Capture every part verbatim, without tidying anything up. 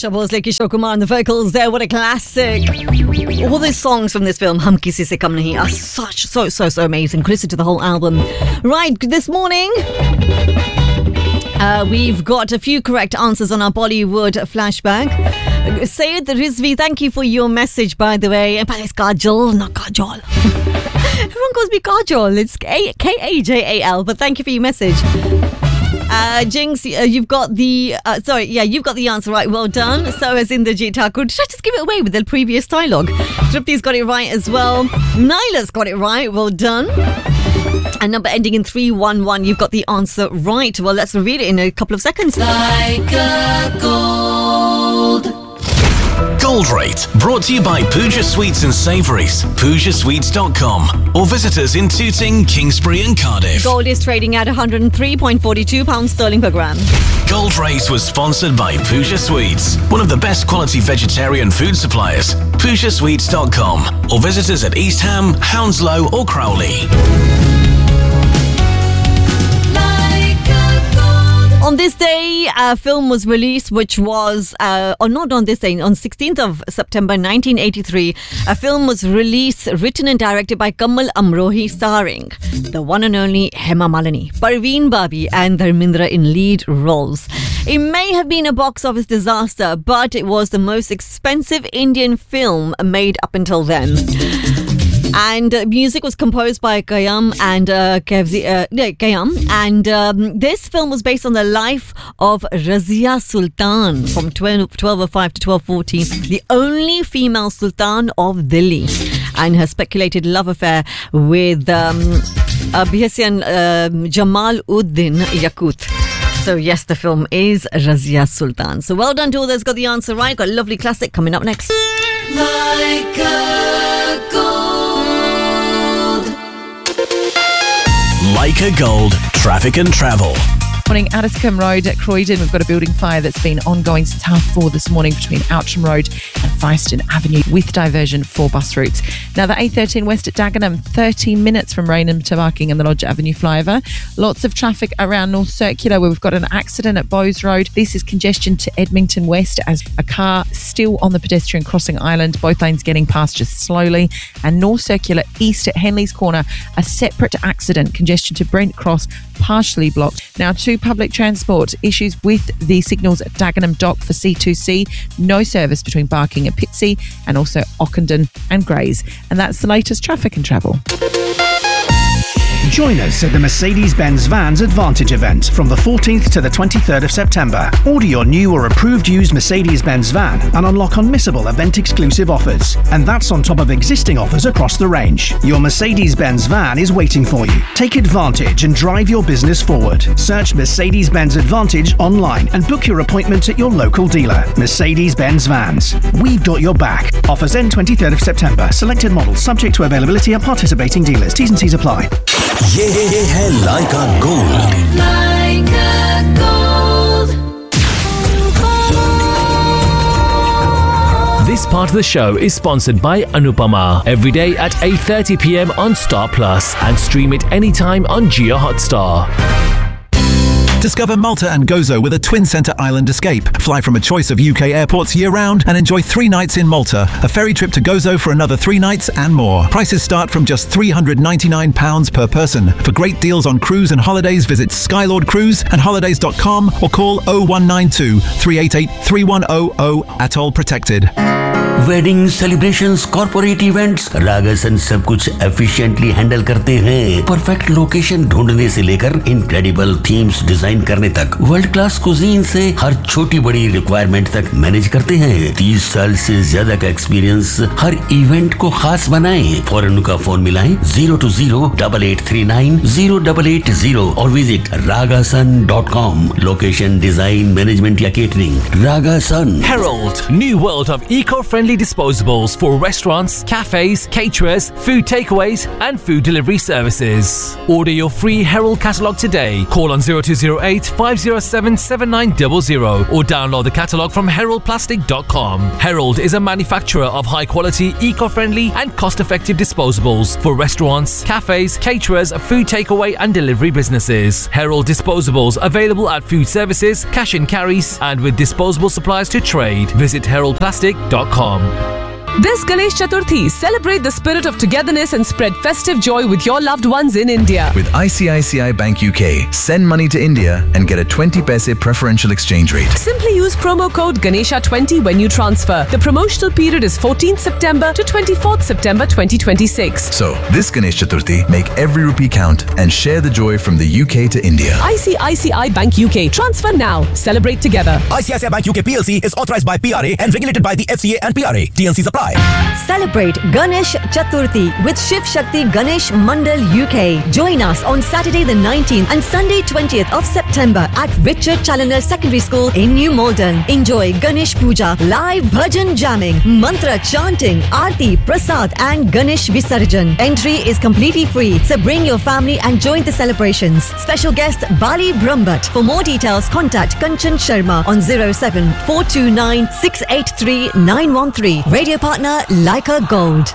Asha Bhosle, Kishore Kumar and the vocals there. What a classic. All these songs from this film, Hum Kisi Se Kam Nahi, are such, so, so, so amazing. Listen to the whole album. Right, this morning, uh, we've got a few correct answers on our Bollywood flashback. Sayed Rizvi, thank you for your message, by the way. But it's Kajol, not Kajol. Everyone calls me Kajol. It's K A J A L. But thank you for your message. Uh, Jinx, uh, you've got the uh, sorry, yeah, you've got the answer right. Well done. So has Indrajit Thakur. Should I just give it away with the previous dialogue? Tripti's got it right as well. Nyla's got it right. Well done. And number ending in three one one, you've got the answer right. Well, let's read it in a couple of seconds. Like a gold. Gold Rate, brought to you by Pooja Sweets and Savouries, pooja sweets dot com, or visit us in Tooting, Kingsbury and Cardiff. Gold is trading at one hundred three point four two pounds sterling per gram. Gold Rate was sponsored by Pooja Sweets, one of the best quality vegetarian food suppliers, pooja sweets dot com, or visit us at East Ham, Hounslow or Crowley. On this day, a film was released which was, uh, or not on this day, on sixteenth of September nineteen eighty-three, a film was released, written and directed by Kamal Amrohi, starring the one and only Hema Malini, Parveen Babi and Dharmendra in lead roles. It may have been a box office disaster, but it was the most expensive Indian film made up until then. And uh, music was composed by Kayam and uh, Kevzi, uh, yeah, Kayam. And um, this film was based on the life of Razia Sultan from twelve oh five to twelve fourteen, the only female Sultan of Delhi, and her speculated love affair with um, Abhisian um, Jamal Uddin Yakut. So yes, the film is Razia Sultan. So well done to all those got the answer right. Got a lovely classic coming up next. Like a gold. Like a Gold, traffic and travel. Morning, Addiscombe Road at Croydon. We've got a building fire that's been ongoing since half four this morning between Outram Road and Firestone Avenue with diversion for bus routes. Now, the A thirteen west at Dagenham, thirteen minutes from Rainham to Barking and the Lodge Avenue flyover. Lots of traffic around North Circular where we've got an accident at Bowes Road. This is congestion to Edmonton West as a car still on the pedestrian crossing island. Both lanes getting past just slowly. And North Circular east at Henley's Corner, a separate accident. Congestion to Brent Cross, partially blocked. Now, to public transport, issues with the signals at Dagenham Dock for C two C, no service between Barking and Pitsea, and also Ockenden and Grays. And that's the latest traffic and travel. Join us at the Mercedes-Benz Vans Advantage event from the fourteenth to the twenty-third of September. Order your new or approved used Mercedes-Benz van and unlock unmissable event-exclusive offers. And that's on top of existing offers across the range. Your Mercedes-Benz van is waiting for you. Take advantage and drive your business forward. Search Mercedes-Benz Advantage online and book your appointment at your local dealer. Mercedes-Benz Vans. We've got your back. Offers end twenty-third of September. Selected models subject to availability at participating dealers. T's and C's apply. ये है Like a Gold. Like a Gold. This part of the show is sponsored by Anupama. Every day at eight thirty p.m. on Star Plus and stream it anytime on Jio Hotstar. Discover Malta and Gozo with a twin centre island escape. Fly from a choice of U K airports year-round and enjoy three nights in Malta, a ferry trip to Gozo for another three nights and more. Prices start from just three hundred ninety-nine pounds per person. For great deals on cruise and holidays, visit Skylord Cruise and holidays dot com or call oh one nine two, three eight eight, three one oh oh. Atoll protected. Wedding celebrations, corporate events, रागासन सब कुछ efficiently handle करते हैं। Perfect location ढूंढने से लेकर incredible themes design करने तक, world class cuisine से हर छोटी बड़ी रिक्वायरमेंट तक मैनेज करते हैं। तीस साल से ज्यादा का एक्सपीरियंस हर इवेंट को खास बनाएं। फौरन उनका फोन मिलाएं zero to zero double eight three nine zero double eight zero और visit रागासन dot com. Location, design, management या catering, रागासन। Herald, new world of eco-friendly eco-friendly disposables for restaurants, cafes, caterers, food takeaways and food delivery services. Order your free Herald catalogue today. Call on zero two zero eight, five zero seven, seven nine zero zero or download the catalogue from herald plastic dot com. Herald is a manufacturer of high-quality, eco-friendly and cost-effective disposables for restaurants, cafes, caterers, food takeaway and delivery businesses. Herald disposables available at food services, cash and carries and with disposable supplies to trade. Visit herald plastic dot com. This Ganesh Chaturthi, celebrate the spirit of togetherness and spread festive joy with your loved ones in India. With I C I C I Bank U K, send money to India and get a twenty paise preferential exchange rate. Simply use promo code Ganesha twenty when you transfer. The promotional period is fourteenth September to twenty-fourth September twenty twenty-six. So, this Ganesh Chaturthi, make every rupee count and share the joy from the U K to India. I C I C I Bank U K. Transfer now. Celebrate together. I C I C I Bank U K P L C is authorized by P R A and regulated by the F C A and P R A. T N Cs apply. Celebrate Ganesh Chaturthi with Shiv Shakti Ganesh Mandal U K. Join us on Saturday the nineteenth and Sunday twentieth of September at Richard Challoner Secondary School in New Malden. Enjoy Ganesh Puja, live bhajan jamming, mantra chanting, Aarti, Prasad and Ganesh Visarjan. Entry is completely free, so bring your family and join the celebrations. Special guest Bali Brahmbhatt. For more details, contact Kanchan Sharma on zero seven four two nine six eight three nine one three. Radio partner Leica Gold.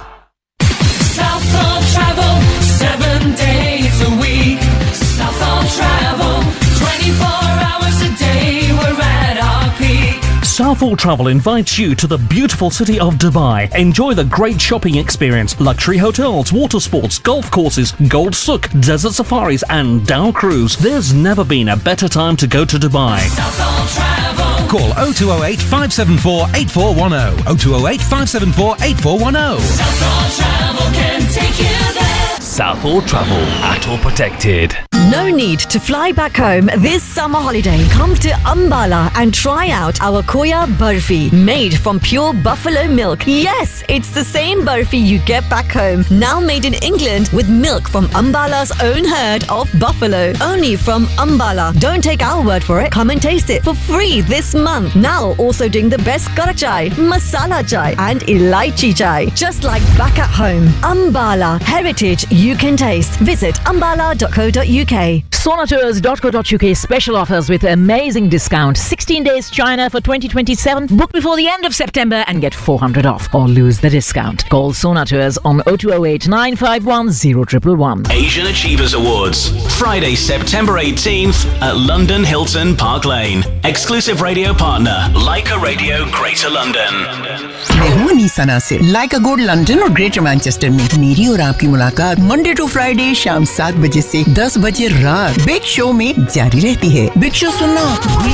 Southall Travel, seven days a week. Southall Travel, twenty-four hours a day. We're at our peak. Southall Travel invites you to the beautiful city of Dubai. Enjoy the great shopping experience, luxury hotels, water sports, golf courses, Gold Souk, desert safaris and Dow Cruise. There's never been a better time to go to Dubai. Southall Travel. Call oh two oh eight, five seven four, eight four one oh. oh two oh eight, five seven four, eight four one oh. Southall Travel can take you there. Southall Travel, at all protected. No need to fly back home this summer holiday. Come to Ambala and try out our Khoya Barfi, made from pure buffalo milk. Yes, it's the same barfi you get back home, now made in England with milk from Ambala's own herd of buffalo. Only from Ambala. Don't take our word for it. Come and taste it for free this month. Now also doing the best kara chai, masala chai and elaichi chai. Just like back at home. Ambala, heritage you can taste. Visit ambala dot co dot uk. Sonatours dot co dot uk special offers with amazing discount. sixteen days China for twenty twenty-seven. Book before the end of September and get four hundred off or lose the discount. Call Sonatours on oh two oh eight, nine five one, oh one one one. Asian Achievers Awards, Friday, September eighteenth at London Hilton Park Lane. Exclusive radio partner, Leica Radio, Greater London. मैं हूँ अनीसा नासिर, लाइका gold London और greater Manchester में मेरी और आपकी मुलाकात Monday to Friday शाम सात बजे से दस बजे रात बिग शो में जारी रहती है। बिग शो सुनना